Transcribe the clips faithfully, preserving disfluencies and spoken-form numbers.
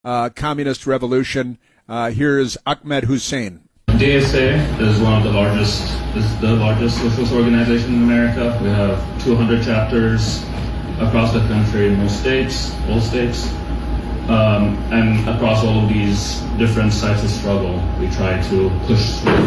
uh, communist revolution. Uh, here's Ahmed Hussein. D S A is one of the largest, is the largest socialist organization in America. We have two hundred chapters across the country in most states, all states. Um, and across all of these different sites of struggle, we try to push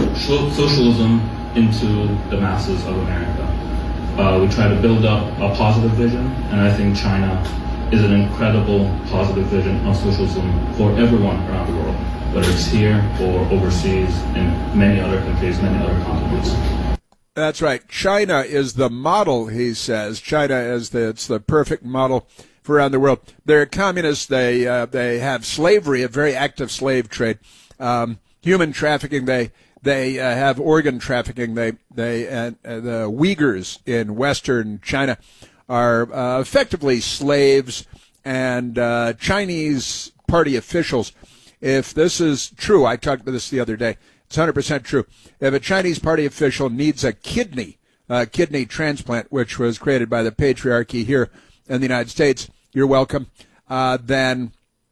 socialism into the masses of America. Uh, we try to build up a positive vision, and I think China is an incredible positive vision of socialism for everyone around the world, whether it's here or overseas in many other countries, many other continents. That's right. China is the model, he says. China is the, it's the perfect model for around the world. They're communists. They uh, they have slavery, a very active slave trade, um, human trafficking. They they uh, have organ trafficking. They they uh, the Uyghurs in Western China are uh, effectively slaves, and uh, Chinese party officials. If this is true, I talked about this the other day. It's one hundred percent true. If a Chinese party official needs a kidney, a kidney transplant, which was created by the patriarchy here in the United States, you're welcome, uh, then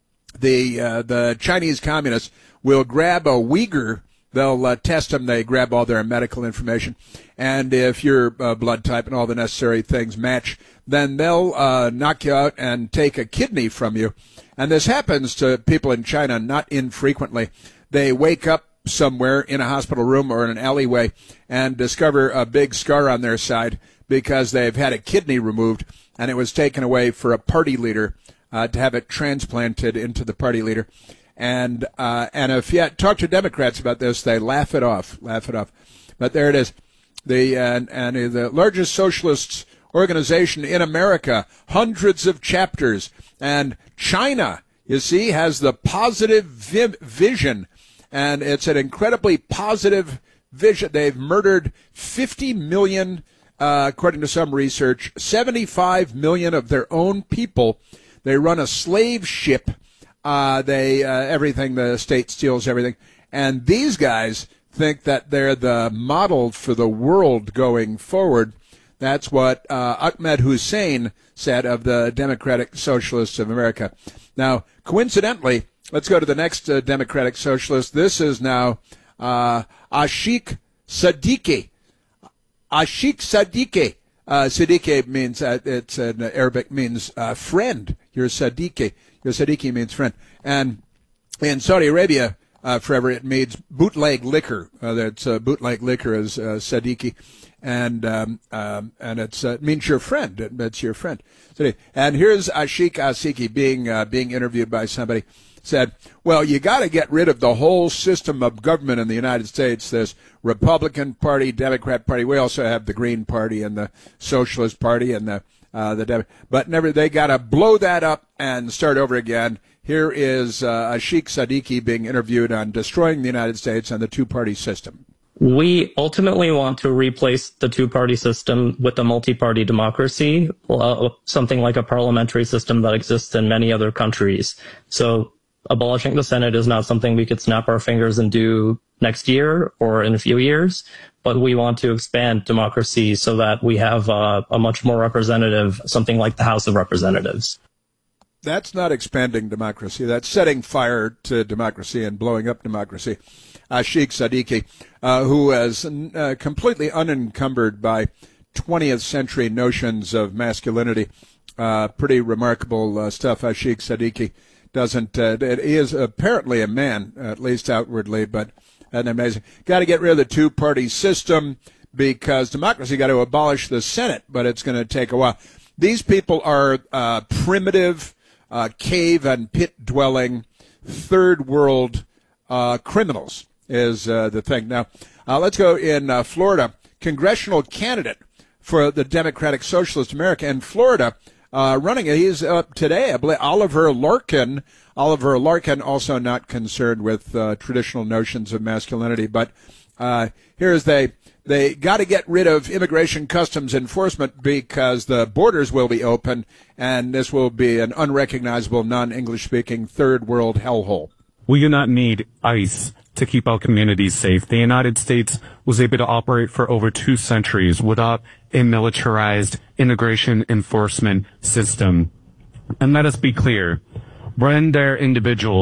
the uh, the Chinese communists will grab a Uyghur, they'll uh, test them, they grab all their medical information, and if your uh, blood type and all the necessary things match, then they'll uh, knock you out and take a kidney from you. And this happens to people in China not infrequently. They wake up somewhere in a hospital room or in an alleyway and discover a big scar on their side because they've had a kidney removed and it was taken away for a party leader uh, to have it transplanted into the party leader. And uh, and if you talk to Democrats about this, they laugh it off, laugh it off. But there it is. The uh, and the largest socialist organization in America, hundreds of chapters, and China, you see, has the positive vi- vision. And it's an incredibly positive vision. They've murdered fifty million, uh, according to some research, seventy-five million of their own people. They run a slave ship. Uh, they uh, everything, the state steals everything. And these guys think that they're the model for the world going forward. That's what uh, Ahmed Hussein said of the Democratic Socialists of America. Now, coincidentally, let's go to the next uh, Democratic Socialist. This is now uh, Ashik Siddiqui. Ashik Siddiqui. Uh, Siddiqui means, uh, it's in Arabic, means uh, friend. Your Siddiqui. Your Siddiqui means friend. And in Saudi Arabia, uh, forever, it means bootleg liquor. Uh, that's uh, bootleg liquor is uh, Siddiqui. And um, um, and it's, uh, it means your friend. It, it's your friend. And here's Ashik Siddiqui being uh, being interviewed by somebody. Said, well, you got to get rid of the whole system of government in the United States. There's Republican Party, Democrat Party. We also have the Green Party and the Socialist Party and the uh, the Dem- but never. They got to blow that up and start over again. Here is uh, Ashik Siddiqui being interviewed on destroying the United States and the two-party system. We ultimately want to replace the two-party system with a multi-party democracy, uh, something like a parliamentary system that exists in many other countries. So abolishing the Senate is not something we could snap our fingers and do next year or in a few years, but we want to expand democracy so that we have uh, a much more representative, something like the House of Representatives. That's not expanding democracy. That's setting fire to democracy and blowing up democracy. Ashik Siddiqui, uh, who is uh, completely unencumbered by twentieth century notions of masculinity. Uh, pretty remarkable uh, stuff. Ashik Siddiqui doesn't, uh, he is apparently a man, at least outwardly, but an amazing. Got to get rid of the two-party system because democracy got to abolish the Senate, but it's going to take a while. These people are uh, primitive, uh, cave and pit-dwelling, third world uh, criminals is uh, the thing. Now, uh, let's go in uh, Florida. Congressional candidate for the Democratic Socialist America in Florida, uh, running it. He's up today, I believe, Oliver Larkin. Oliver Larkin, also not concerned with uh, traditional notions of masculinity, but uh, here's they they got to get rid of immigration customs enforcement because the borders will be open, and this will be an unrecognizable, non-English speaking third world hellhole. We do not need ICE to keep our communities safe. The United States was able to operate for over two centuries without a militarized immigration enforcement system. And let us be clear, when they're individuals.